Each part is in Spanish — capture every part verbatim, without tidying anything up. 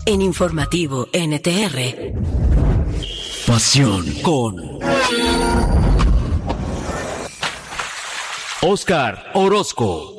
en Informativo N T R. Pasión con Óscar Orozco.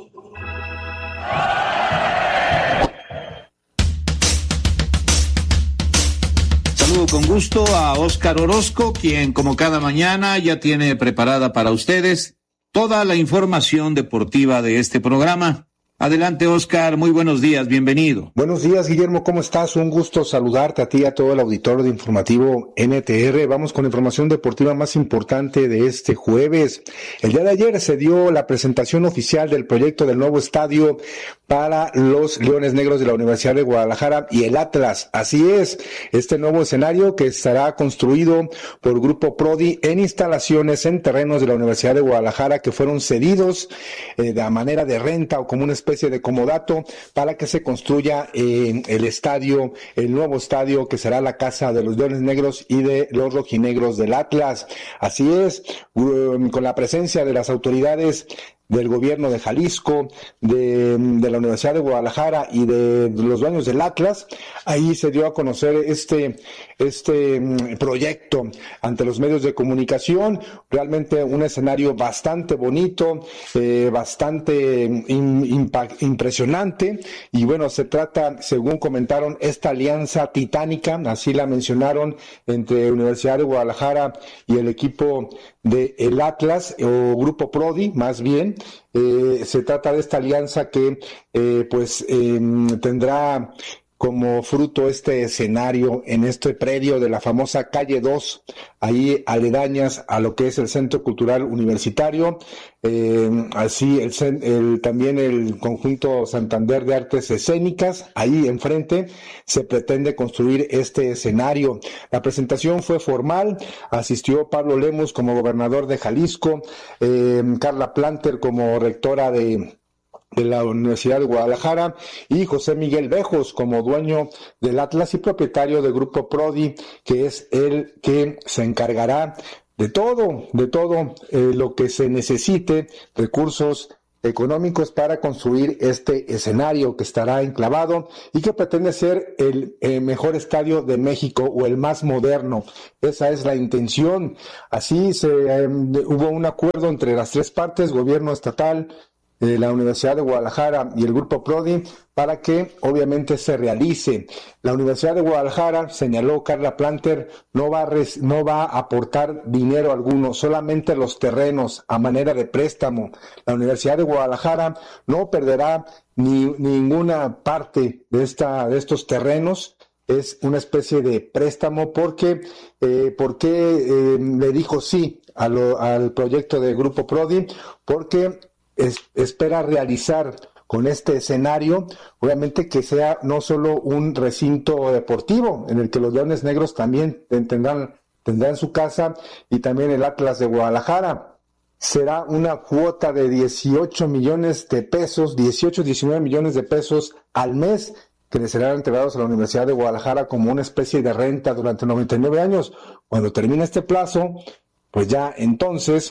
Saludo con gusto a Óscar Orozco, quien como cada mañana ya tiene preparada para ustedes toda la información deportiva de este programa. Adelante, Óscar, muy buenos días, bienvenido. Buenos días, Guillermo, ¿cómo estás? Un gusto saludarte a ti y a todo el auditorio de Informativo N T R. Vamos con la información deportiva más importante de este jueves. El día de ayer se dio la presentación oficial del proyecto del nuevo estadio para los Leones Negros de la Universidad de Guadalajara y el Atlas. Así es, este nuevo escenario que estará construido por Grupo Prodi en instalaciones en terrenos de la Universidad de Guadalajara que fueron cedidos eh, de manera de renta o como una especie especie de comodato para que se construya eh, el estadio, el nuevo estadio que será la casa de los Leones Negros y de los Rojinegros del Atlas. Así es, um, con la presencia de las autoridades del gobierno de Jalisco, de, de la Universidad de Guadalajara y de, de los dueños del Atlas, ahí se dio a conocer este, este um, proyecto ante los medios de comunicación. Realmente un escenario bastante bonito, eh, bastante in, impact, impresionante, y bueno, se trata, según comentaron, esta alianza titánica, así la mencionaron, entre Universidad de Guadalajara y el equipo de el Atlas, o Grupo Prodi, más bien. Eh, se trata de esta alianza que eh, pues eh, tendrá como fruto este escenario en este predio de la famosa calle dos, ahí aledañas a lo que es el Centro Cultural Universitario, eh, así el, el también el conjunto Santander de Artes Escénicas, ahí enfrente se pretende construir este escenario. La presentación fue formal, asistió Pablo Lemus como gobernador de Jalisco, eh, Carla Planter como rectora de de la Universidad de Guadalajara y José Miguel Bejos como dueño del Atlas y propietario del Grupo Prodi, que es el que se encargará de todo, de todo eh, lo que se necesite, recursos económicos para construir este escenario que estará enclavado y que pretende ser el eh, mejor estadio de México o el más moderno. Esa es la intención. Así se eh, hubo un acuerdo entre las tres partes, gobierno estatal, de la Universidad de Guadalajara y el Grupo Prodi, para que obviamente se realice. La Universidad de Guadalajara, señaló Carla Planter, no va a, res, no va a aportar dinero alguno, solamente los terrenos a manera de préstamo. La Universidad de Guadalajara no perderá ni ninguna parte de esta de estos terrenos. Es una especie de préstamo porque eh, porque eh, le dijo sí a lo, al proyecto de Grupo Prodi, porque Es, espera realizar con este escenario, obviamente que sea no solo un recinto deportivo en el que los Leones Negros también tendrán, tendrán su casa, y también el Atlas de Guadalajara. Será una cuota de dieciocho millones de pesos, dieciocho, diecinueve millones de pesos al mes, que le serán entregados a la Universidad de Guadalajara como una especie de renta durante noventa y nueve años. Cuando termine este plazo, pues ya entonces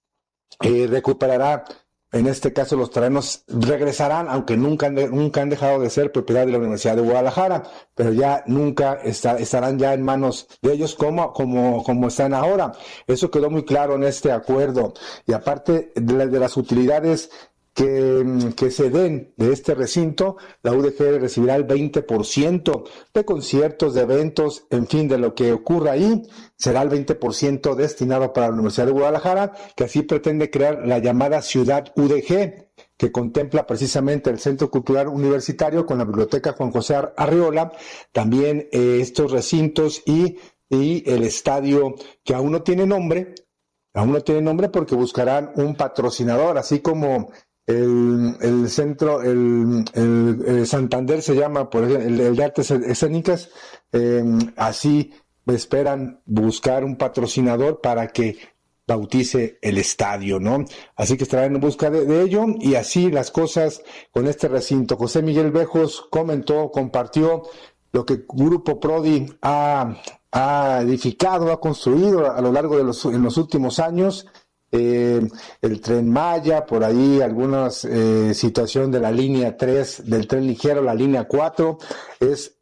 eh, recuperará. En este caso los terrenos regresarán, aunque nunca han, de, nunca han dejado de ser propiedad de la Universidad de Guadalajara, pero ya nunca está, estarán ya en manos de ellos como, como, como están ahora. Eso quedó muy claro en este acuerdo. Y aparte de, la, de las utilidades que, que se den de este recinto, la U D G recibirá el veinte por ciento de conciertos, de eventos, en fin, de lo que ocurra ahí, será el veinte por ciento destinado para la Universidad de Guadalajara, que así pretende crear la llamada Ciudad U D G, que contempla precisamente el Centro Cultural Universitario con la Biblioteca Juan José Arreola, también eh, estos recintos y, y el estadio, que aún no tiene nombre, aún no tiene nombre porque buscarán un patrocinador, así como El, el centro, el, el, el Santander se llama, por ejemplo, el, el de Artes Escénicas, eh, así esperan buscar un patrocinador para que bautice el estadio, ¿no? Así que estarán en busca de, de ello, y así las cosas con este recinto. José Miguel Bejos comentó, compartió lo que Grupo Prodi ha, ha edificado, ha construido a lo largo de los, en los últimos años. Eh, el Tren Maya, por ahí algunas eh, situación de la línea tres del tren ligero, la línea cuatro, es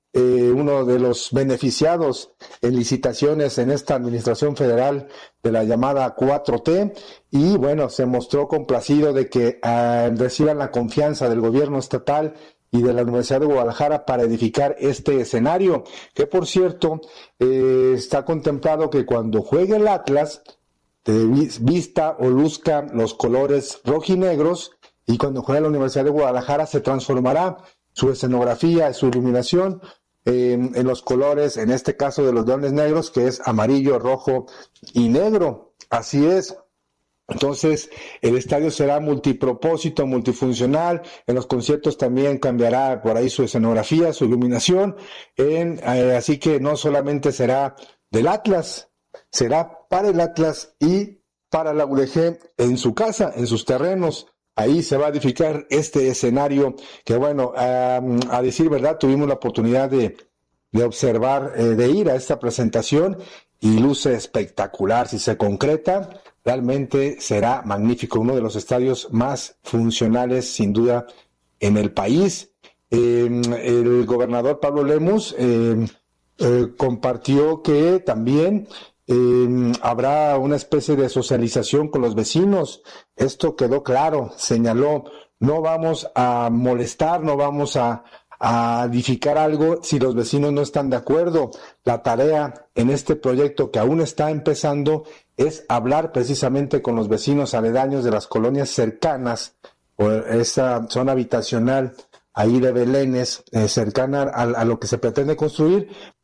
eh, uno de los beneficiados en licitaciones en esta administración federal de la llamada cuatro T, y bueno, se mostró complacido de que eh, reciban la confianza del gobierno estatal y de la Universidad de Guadalajara para edificar este escenario, que por cierto eh, está contemplado que cuando juegue el Atlas te vista o luzca los colores rojinegros, y cuando juegue la Universidad de Guadalajara se transformará su escenografía, su iluminación eh, en los colores, en este caso de los Leones Negros, que es amarillo, rojo y negro. Así es. Entonces, el estadio será multipropósito, multifuncional. En los conciertos también cambiará por ahí su escenografía, su iluminación. En, eh, así que no solamente será del Atlas, será para el Atlas y para la U D G en su casa, en sus terrenos. Ahí se va a edificar este escenario que, bueno, a, a decir verdad, tuvimos la oportunidad de, de observar, eh, de ir a esta presentación, y luce espectacular. Si se concreta, realmente será magnífico, uno de los estadios más funcionales, sin duda, en el país. Eh, el gobernador Pablo Lemus eh, eh, compartió que también Eh, habrá una especie de socialización con los vecinos. Esto quedó claro, señaló, no vamos a molestar, no vamos a, a edificar algo si los vecinos no están de acuerdo. La tarea en este proyecto, que aún está empezando, es hablar precisamente con los vecinos aledaños de las colonias cercanas, o esa zona habitacional ahí de Belénes, eh, cercana a, a lo que se pretende construir,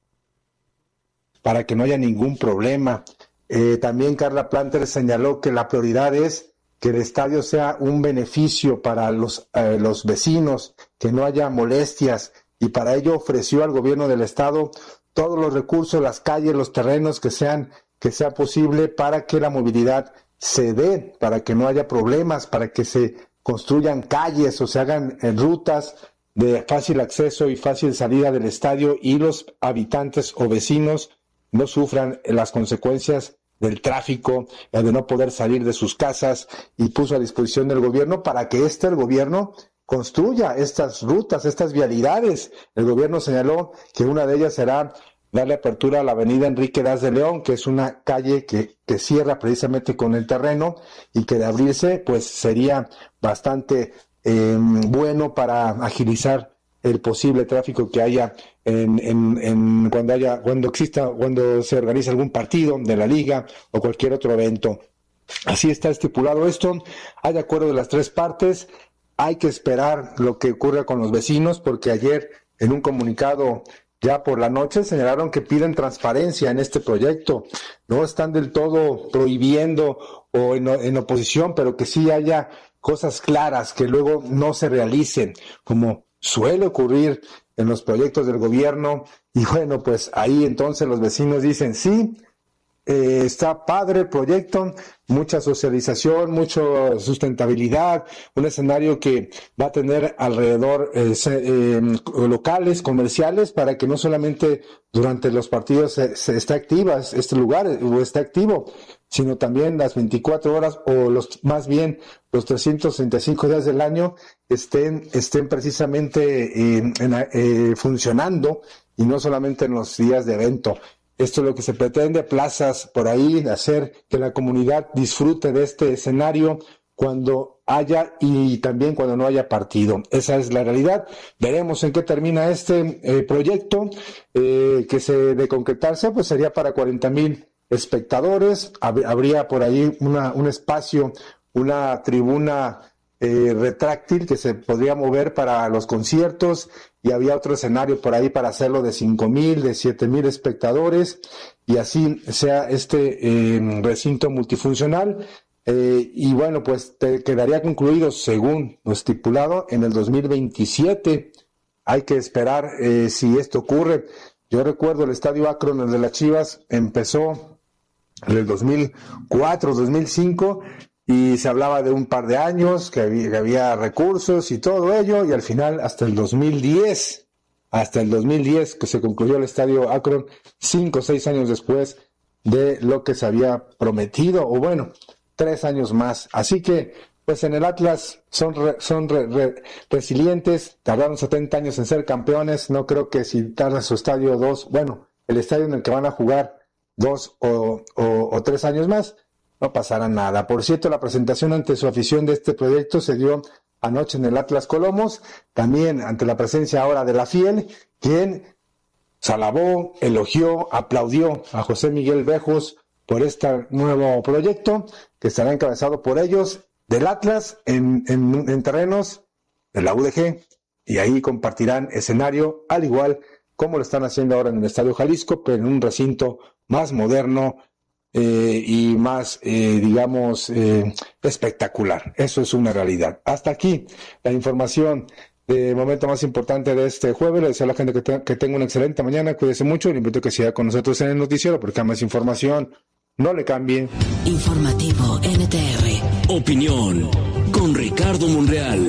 para que no haya ningún problema. Eh, también Carla Planter señaló que la prioridad es que el estadio sea un beneficio para los, eh, los vecinos, que no haya molestias, y para ello ofreció al gobierno del estado todos los recursos, las calles, los terrenos que sean, que sea posible para que la movilidad se dé, para que no haya problemas, para que se construyan calles o se hagan eh, rutas de fácil acceso y fácil salida del estadio, y los habitantes o vecinos no sufran las consecuencias del tráfico, de no poder salir de sus casas, y puso a disposición del gobierno para que este, el gobierno, construya estas rutas, estas vialidades. El gobierno señaló que una de ellas será darle apertura a la avenida Enrique Das de León, que es una calle que, que cierra precisamente con el terreno, y que de abrirse pues sería bastante eh, bueno para agilizar el posible tráfico que haya en, en, en cuando haya, cuando exista, cuando se organice algún partido de la liga o cualquier otro evento. Así está estipulado esto. Hay acuerdo de las tres partes. Hay que esperar lo que ocurra con los vecinos, porque ayer en un comunicado ya por la noche señalaron que piden transparencia en este proyecto. No están del todo prohibiendo o en, en oposición, pero que sí haya cosas claras que luego no se realicen, como suele ocurrir en los proyectos del gobierno. Y bueno, pues ahí entonces los vecinos dicen, sí, eh, está padre el proyecto, mucha socialización, mucha sustentabilidad, un escenario que va a tener alrededor eh, se, eh, locales, comerciales, para que no solamente durante los partidos se, se esté activa este lugar o esté activo, sino también las veinticuatro horas, o los más bien los trescientos sesenta y cinco días del año estén estén precisamente eh, en, eh, funcionando, y no solamente en los días de evento. Esto es lo que se pretende, plazas por ahí, hacer que la comunidad disfrute de este escenario cuando haya y también cuando no haya partido. Esa es la realidad. Veremos en qué termina este eh, proyecto, eh, que se de concretarse, pues sería para cuarenta mil espectadores. Hab- habría por ahí una, un espacio, una tribuna eh, retráctil que se podría mover para los conciertos, y había otro escenario por ahí para hacerlo de cinco mil, de siete mil espectadores, y así sea este eh, recinto multifuncional. Eh, y bueno, pues te quedaría concluido, según lo estipulado, en el dos mil veintisiete. Hay que esperar eh, si esto ocurre. Yo recuerdo el Estadio Akron, el de las Chivas, empezó en el dos mil cuatro, dos mil cinco, y se hablaba de un par de años, que había, que había recursos y todo ello, y al final hasta el dos mil diez, hasta el dos mil diez que se concluyó el Estadio Akron, cinco o seis años después de lo que se había prometido, o bueno, tres años más. Así que pues en el Atlas son re, son re, re, resilientes, tardaron setenta años en ser campeones, no creo que si tardan su estadio dos, bueno, el estadio en el que van a jugar dos o, o, o tres años más, no pasará nada. Por cierto, la presentación ante su afición de este proyecto se dio anoche en el Atlas Colomos, también ante la presencia ahora de la Fiel, quien se alabó, elogió, aplaudió a José Miguel Bejos por este nuevo proyecto que estará encabezado por ellos del Atlas en, en, en terrenos de la U D G, y ahí compartirán escenario al igual como lo están haciendo ahora en el Estadio Jalisco, pero en un recinto más moderno eh, y más, eh, digamos, eh, espectacular. Eso es una realidad. Hasta aquí la información de momento más importante de este jueves. Le deseo a la gente que, te, que tenga una excelente mañana, cuídese mucho, le invito a que siga con nosotros en el noticiero porque hay más información. No le cambie. Informativo N T R. Opinión con Ricardo Monreal.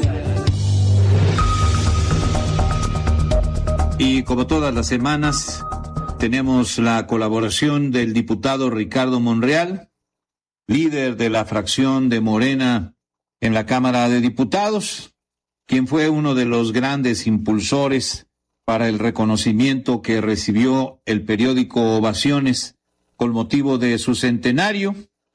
Y como todas las semanas, tenemos la colaboración del diputado Ricardo Monreal, líder de la fracción de Morena en la Cámara de Diputados, quien fue uno de los grandes impulsores para el reconocimiento que recibió el periódico Ovaciones con motivo de su centenario,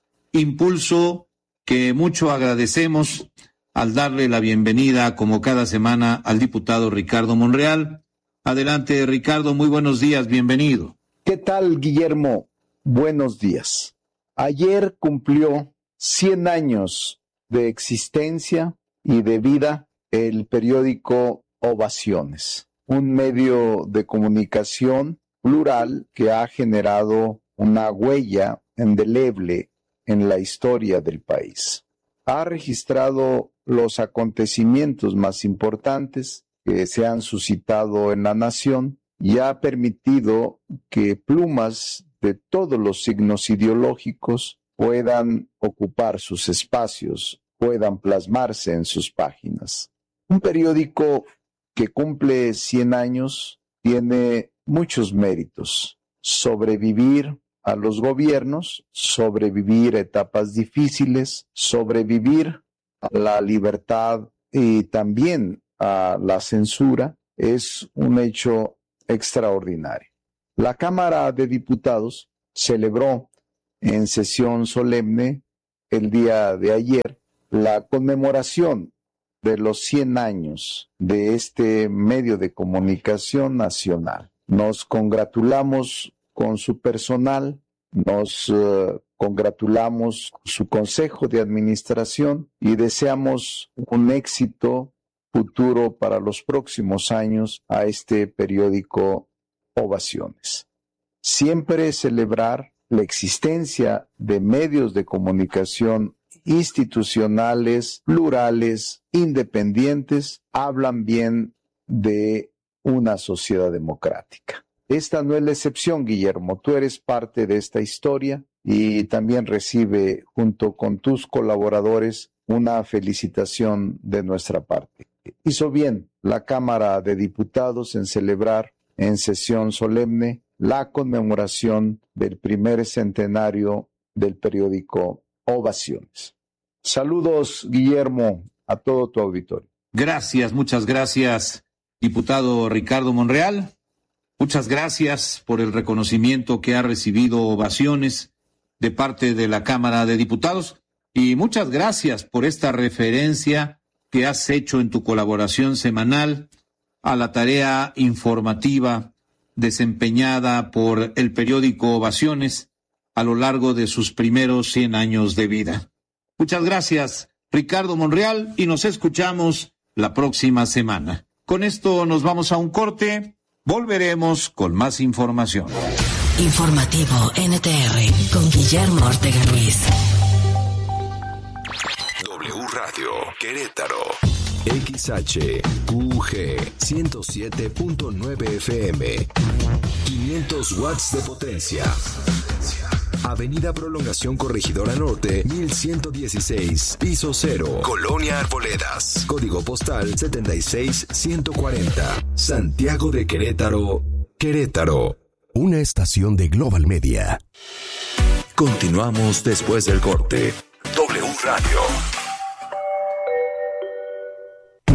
impulso que mucho agradecemos al darle la bienvenida, como cada semana, al diputado Ricardo Monreal. Adelante, Ricardo, muy buenos días, bienvenido. ¿Qué tal, Guillermo? Buenos días. Ayer cumplió cien años de existencia y de vida el periódico Ovaciones, un medio de comunicación plural que ha generado una huella indeleble en la historia del país. Ha registrado los acontecimientos más importantes que se han suscitado en la nación y ha permitido que plumas de todos los signos ideológicos puedan ocupar sus espacios, puedan plasmarse en sus páginas. Un periódico que cumple cien años tiene muchos méritos: sobrevivir a los gobiernos, sobrevivir a etapas difíciles, sobrevivir a la libertad y también a la censura. Es un hecho extraordinario. La Cámara de Diputados celebró en sesión solemne el día de ayer la conmemoración de los cien años de este medio de comunicación nacional. Nos congratulamos con su personal, nos uh, congratulamos con su consejo de administración y deseamos un éxito futuro para los próximos años a este periódico Ovaciones. Siempre celebrar la existencia de medios de comunicación institucionales, plurales, independientes, hablan bien de una sociedad democrática. Esta no es la excepción, Guillermo. Tú eres parte de esta historia y también recibe, junto con tus colaboradores, una felicitación de nuestra parte. Hizo bien la Cámara de Diputados en celebrar en sesión solemne la conmemoración del primer centenario del periódico Ovaciones. Saludos, Guillermo, a todo tu auditorio. Gracias, muchas gracias, diputado Ricardo Monreal. Muchas gracias por el reconocimiento que ha recibido Ovaciones de parte de la Cámara de Diputados y muchas gracias por esta referencia que has hecho en tu colaboración semanal a la tarea informativa desempeñada por el periódico Ovaciones a lo largo de sus primeros cien años de vida. Muchas gracias, Ricardo Monreal, y nos escuchamos la próxima semana. Con esto nos vamos a un corte, volveremos con más información. Informativo N T R con Guillermo Ortega Ruiz. W Radio Querétaro. X H U G ciento siete punto nueve F M. quinientos watts de potencia. Avenida Prolongación Corregidora Norte, mil ciento dieciséis, piso cero, Colonia Arboledas. Código postal setenta y seis ciento cuarenta. Santiago de Querétaro, Querétaro. Una estación de Global Media. Continuamos después del corte. W Radio.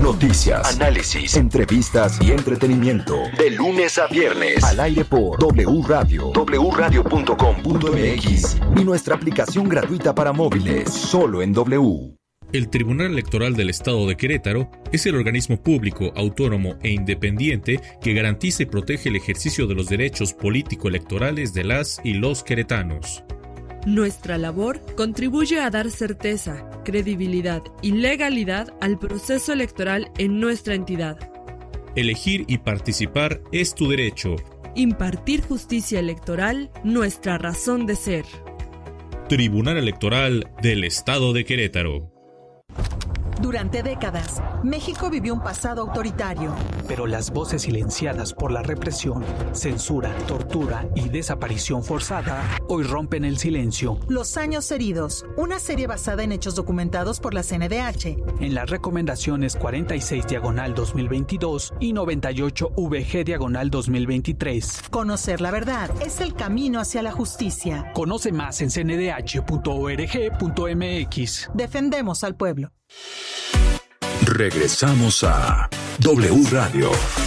Noticias, análisis, entrevistas y entretenimiento. De lunes a viernes. Al aire por W Radio, w radio punto com punto m x y nuestra aplicación gratuita para móviles. Solo en W. El Tribunal Electoral del Estado de Querétaro es el organismo público, autónomo e independiente que garantiza y protege el ejercicio de los derechos político-electorales de las y los queretanos. Nuestra labor contribuye a dar certeza, credibilidad y legalidad al proceso electoral en nuestra entidad. Elegir y participar es tu derecho. Impartir justicia electoral, nuestra razón de ser. Tribunal Electoral del Estado de Querétaro. Durante décadas, México vivió un pasado autoritario. Pero las voces silenciadas por la represión, censura, tortura y desaparición forzada hoy rompen el silencio. Los años heridos, una serie basada en hechos documentados por la C N D H. En las recomendaciones cuarenta y seis diagonal dos mil veintidós y noventa y ocho V G diagonal dos mil veintitrés. Conocer la verdad es el camino hacia la justicia. Conoce más en c n d h punto org punto m x. Defendemos al pueblo. Regresamos a W Radio.